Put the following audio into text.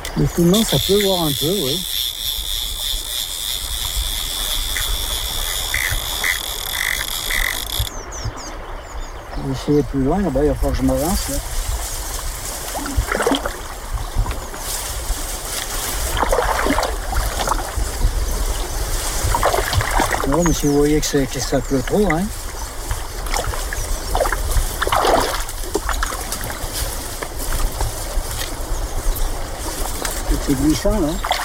Le foulement, ça peut voir un peu, oui. Je vais essayer plus loin, là-bas, il va falloir que je m'avance. Là. Non, mais si vous voyez que ça pleut trop, hein. C'est glissant, là.